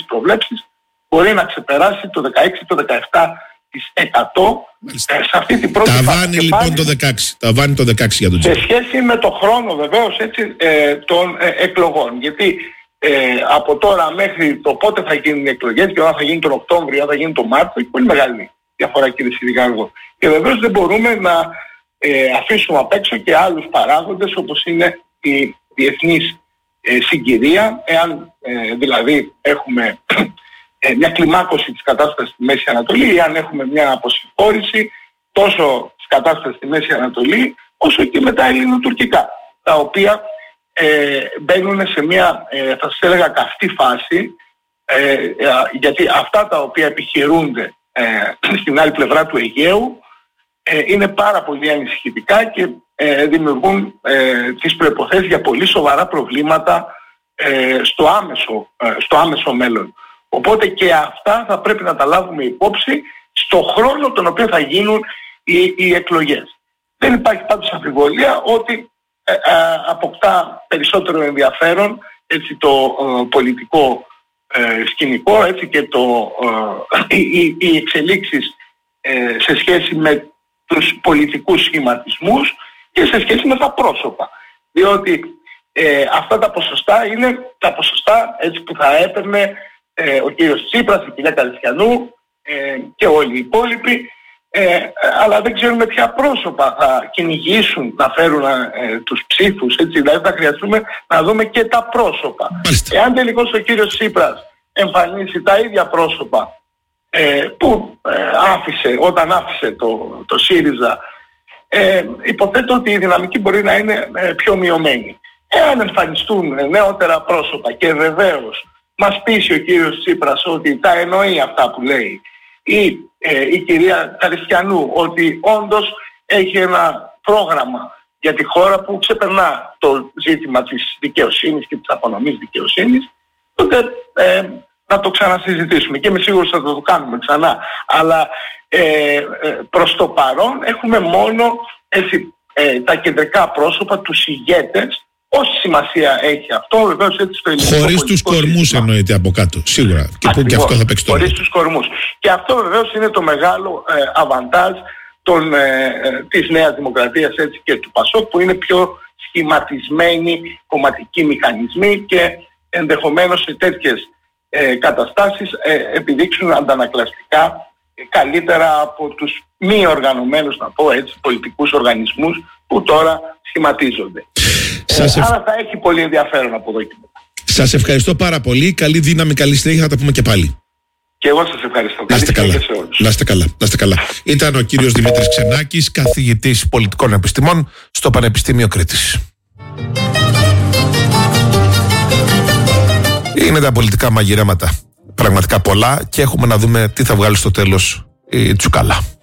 προβλέψεις μπορεί να ξεπεράσει το 16-17% σε αυτή την πρώτη φάση. Ταβάνι λοιπόν το 16. Ταβάνι το 16 για τον Τσίπρα. Σε σχέση με το χρόνο βεβαίως των εκλογών. Γιατί από τώρα μέχρι το πότε θα γίνουν οι εκλογές και όταν θα γίνει τον Οκτώβριο, αν θα γίνει τον Μάρτιο, έχει πολύ μεγάλη διαφορά, κύριε Συριγάργο. Και βεβαίως δεν μπορούμε να αφήσουμε απ' έξω και άλλους παράγοντες όπως είναι η διεθνής συγκυρία. Εάν δηλαδή έχουμε μια κλιμάκωση της κατάστασης στη Μέση Ανατολή ή αν έχουμε μια αποσυμφόρηση τόσο της κατάστασης στη Μέση Ανατολή όσο και με τα ελληνοτουρκικά, τα οποία μπαίνουν σε μια θα σας έλεγα καυτή φάση, γιατί αυτά τα οποία επιχειρούνται στην άλλη πλευρά του Αιγαίου είναι πάρα πολύ ανησυχητικά και δημιουργούν τις προϋποθέσεις για πολύ σοβαρά προβλήματα στο άμεσο μέλλον. Οπότε και αυτά θα πρέπει να τα λάβουμε υπόψη στο χρόνο τον οποίο θα γίνουν οι εκλογές. Δεν υπάρχει πάντως αμφιβολία ότι αποκτά περισσότερο ενδιαφέρον έτσι, το πολιτικό σκηνικό, έτσι, και οι εξελίξεις σε σχέση με τους πολιτικούς σχηματισμούς και σε σχέση με τα πρόσωπα. Διότι αυτά τα ποσοστά είναι τα ποσοστά έτσι, που θα έπαιρνε ο κύριος Τσίπρας, η κυρία Καριστιανού και όλοι οι υπόλοιποι, αλλά δεν ξέρουμε ποια πρόσωπα θα κυνηγήσουν να φέρουν τους ψήφους, έτσι, δηλαδή θα χρειαστούμε να δούμε και τα πρόσωπα. Εάν τελικώς ο κύριος Τσίπρας εμφανίσει τα ίδια πρόσωπα που όταν άφησε το ΣΥΡΙΖΑ, υποθέτω ότι η δυναμική μπορεί να είναι πιο μειωμένη. Εάν εμφανιστούν νεότερα πρόσωπα και βεβαίως μας πείσει ο κύριος Τσίπρας ότι τα εννοεί αυτά που λέει, ή η κυρία Καριστιανού ότι όντως έχει ένα πρόγραμμα για τη χώρα που ξεπερνά το ζήτημα της δικαιοσύνης και της απονομής δικαιοσύνης, τότε να το ξανασυζητήσουμε και είμαι σίγουρος ότι θα το κάνουμε ξανά. Αλλά προς το παρόν έχουμε μόνο έτσι, τα κεντρικά πρόσωπα, τους ηγέτες. Όση σημασία έχει αυτό, βεβαίως έτσι στο ελληνικό. Χωρίς τους κορμούς εννοείται από κάτω, σίγουρα. Και που και αυτό θα παίξει το ρόλο. Χωρίς τους κορμούς. Και αυτό βεβαίως είναι το μεγάλο αβαντάζ της Νέας Δημοκρατίας έτσι, και του ΠΑΣΟΚ, που είναι πιο σχηματισμένοι κομματικοί μηχανισμοί και ενδεχομένως σε τέτοιες καταστάσεις επιδείξουν αντανακλαστικά καλύτερα από τους μη οργανωμένους, να πω έτσι, πολιτικούς οργανισμούς που τώρα σχηματίζονται. Άρα θα έχει πολύ ενδιαφέρον από εδώ και μετά. Σας ευχαριστώ πάρα πολύ. Καλή δύναμη, καλή συνέχεια. Θα τα πούμε και πάλι. Και εγώ σας ευχαριστώ. Να είστε καλά. Να είστε καλά. Ήταν ο κύριος Δημήτρης Ξενάκης, καθηγητής πολιτικών επιστημών στο Πανεπιστήμιο Κρήτης. Είναι τα πολιτικά μαγειρέματα πραγματικά πολλά και έχουμε να δούμε τι θα βγάλει στο τέλος η Τσουκάλα.